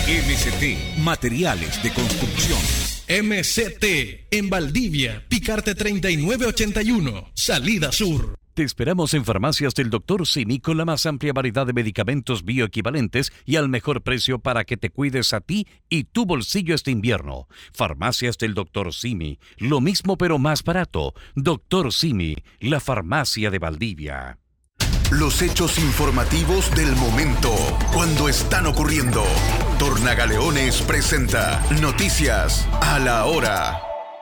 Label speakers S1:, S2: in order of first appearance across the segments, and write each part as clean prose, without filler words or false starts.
S1: MCT Materiales de Construcción.
S2: MCT en Valdivia, Picarte 3981, Salida Sur.
S3: Te esperamos en Farmacias del Dr. Simi con la más amplia variedad de medicamentos bioequivalentes y al mejor precio para que te cuides a ti y tu bolsillo este invierno. Farmacias del Dr. Simi, lo mismo pero más barato. Dr. Simi, la farmacia de Valdivia.
S4: Los hechos informativos del momento, cuando están ocurriendo. Tornagaleones presenta Noticias a la Hora.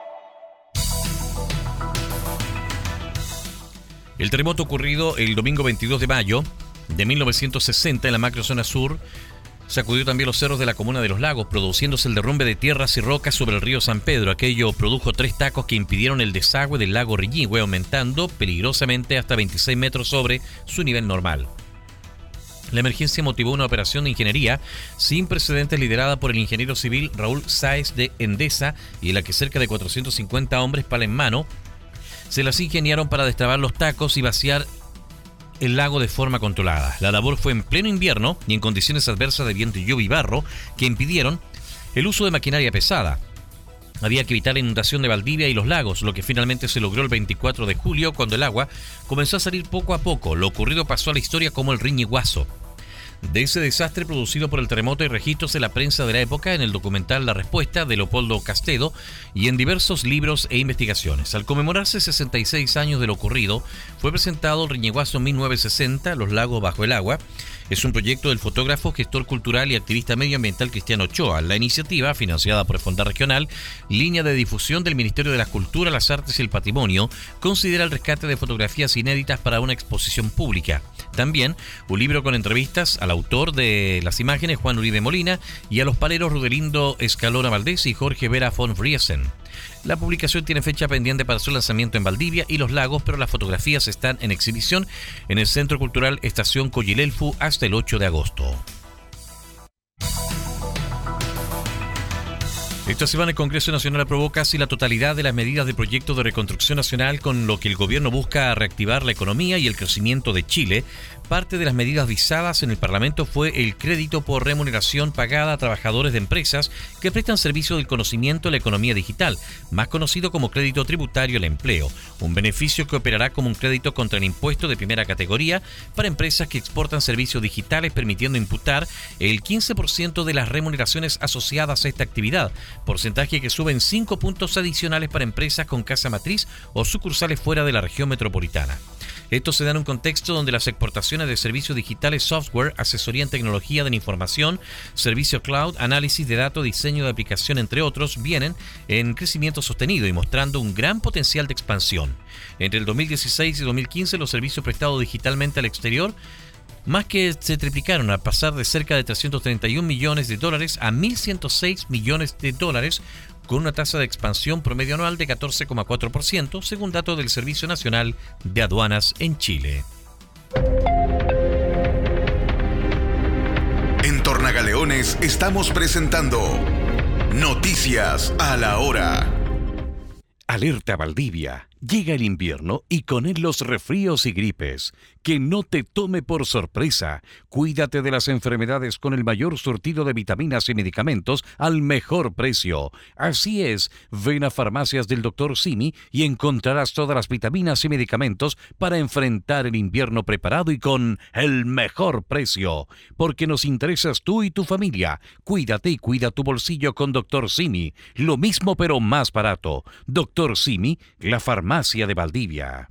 S5: El terremoto ocurrido el domingo 22 de mayo de 1960 en la macrozona sur sacudió también los cerros de la comuna de Los Lagos, produciéndose el derrumbe de tierras y rocas sobre el río San Pedro. Aquello produjo 3 tacos que impidieron el desagüe del lago Riñihue, aumentando peligrosamente hasta 26 metros sobre su nivel normal. La emergencia motivó una operación de ingeniería sin precedentes liderada por el ingeniero civil Raúl Sáez de Endesa, y en la que cerca de 450 hombres pala en mano se las ingeniaron para destrabar los tacos y vaciar el lago de forma controlada. La labor fue en pleno invierno y en condiciones adversas de viento, lluvia y barro que impidieron el uso de maquinaria pesada. Había que evitar la inundación de Valdivia y Los Lagos, lo que finalmente se logró el 24 de julio, cuando el agua comenzó a salir poco a poco. Lo ocurrido pasó a la historia como el Riñiguazo. De ese desastre producido por el terremoto hay registros de la prensa de la época, en el documental La Respuesta de Leopoldo Castedo y en diversos libros e investigaciones. Al conmemorarse 66 años de lo ocurrido, fue presentado el Riñiguazo 1960, Los Lagos bajo el agua. Es un proyecto del fotógrafo, gestor cultural y activista medioambiental Cristiano Ochoa. La iniciativa, financiada por el Fondo Regional, línea de difusión del Ministerio de la Cultura, las Artes y el Patrimonio, considera el rescate de fotografías inéditas para una exposición pública. También un libro con entrevistas al autor de las imágenes, Juan Uribe Molina, y a los paleros Rudelindo Escalona Valdés y Jorge Vera von Friesen. La publicación tiene fecha pendiente para su lanzamiento en Valdivia y Los Lagos, pero las fotografías están en exhibición en el Centro Cultural Estación Coyilelfu hasta el 8 de agosto. Esta semana el Congreso Nacional aprobó casi la totalidad de las medidas del proyecto de reconstrucción nacional, con lo que el gobierno busca reactivar la economía y el crecimiento de Chile. Parte de las medidas visadas en el Parlamento fue el crédito por remuneración pagada a trabajadores de empresas que prestan servicio del conocimiento en la economía digital, más conocido como crédito tributario al empleo, un beneficio que operará como un crédito contra el impuesto de primera categoría para empresas que exportan servicios digitales, permitiendo imputar el 15% de las remuneraciones asociadas a esta actividad, porcentaje que sube en 5 puntos adicionales para empresas con casa matriz o sucursales fuera de la región metropolitana. Esto se da en un contexto donde las exportaciones de servicios digitales, software, asesoría en tecnología de la información, servicio cloud, análisis de datos, diseño de aplicación, entre otros, vienen en crecimiento sostenido y mostrando un gran potencial de expansión. Entre el 2016 y 2015, los servicios prestados digitalmente al exterior más que se triplicaron, al pasar de cerca de 331 millones de dólares a 1.106 millones de dólares, con una tasa de expansión promedio anual de 14,4%, según datos del Servicio Nacional de Aduanas en Chile.
S4: En Tornagaleones estamos presentando Noticias a la Hora.
S3: Alerta Valdivia. Llega el invierno y con él los resfríos y gripes. Que no te tome por sorpresa. Cuídate de las enfermedades con el mayor surtido de vitaminas y medicamentos al mejor precio. Así es, ven a Farmacias del Dr. Simi y encontrarás todas las vitaminas y medicamentos para enfrentar el invierno preparado y con el mejor precio. Porque nos interesas tú y tu familia. Cuídate y cuida tu bolsillo con Dr. Simi. Lo mismo pero más barato. Dr. Simi, la farmacia de Valdivia.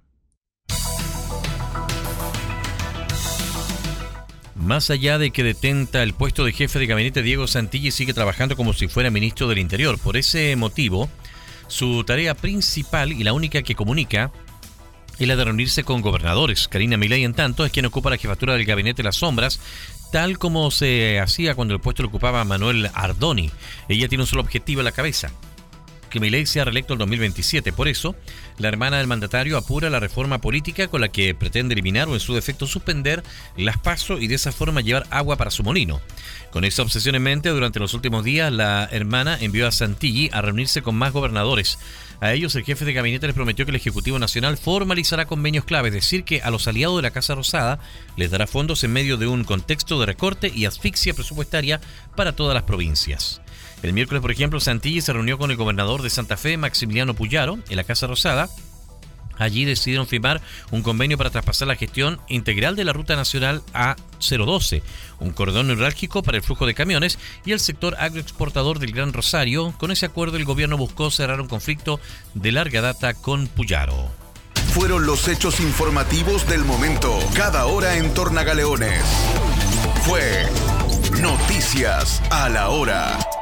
S5: Más allá de que detenta el puesto de jefe de gabinete, Diego Santilli sigue trabajando como si fuera ministro del Interior. Por ese motivo, su tarea principal y la única que comunica es la de reunirse con gobernadores. Karina Milei, en tanto, es quien ocupa la jefatura del gabinete Las Sombras, tal como se hacía cuando el puesto lo ocupaba Manuel Ardoni. Ella tiene un solo objetivo en la cabeza: que Milei sea reelecto en 2027. Por eso, la hermana del mandatario apura la reforma política con la que pretende eliminar o en su defecto suspender las PASO y de esa forma llevar agua para su molino. Con esa obsesión en mente, durante los últimos días, la hermana envió a Santilli a reunirse con más gobernadores. A ellos, el jefe de gabinete les prometió que el Ejecutivo Nacional formalizará convenios clave, es decir, que a los aliados de la Casa Rosada les dará fondos en medio de un contexto de recorte y asfixia presupuestaria para todas las provincias. El miércoles, por ejemplo, Santilli se reunió con el gobernador de Santa Fe, Maximiliano Puyaro, en la Casa Rosada. Allí decidieron firmar un convenio para traspasar la gestión integral de la Ruta Nacional A012, un cordón neurálgico para el flujo de camiones y el sector agroexportador del Gran Rosario. Con ese acuerdo, el gobierno buscó cerrar un conflicto de larga data con Puyaro.
S4: Fueron los hechos informativos del momento, cada hora en Tornagaleones. Fue Noticias a la Hora.